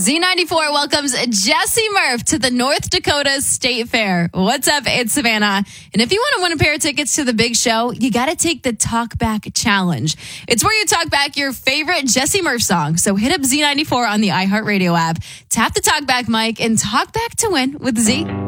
Z94 welcomes Jesse Murph to the North Dakota State Fair. What's up? It's Savannah. And if you want to win a pair of tickets to the big show, you got to take the Talk Back Challenge. It's where you talk back your favorite Jesse Murph song. So hit up Z94 on the iHeartRadio app, tap the Talk Back mic, and talk back to win with Z.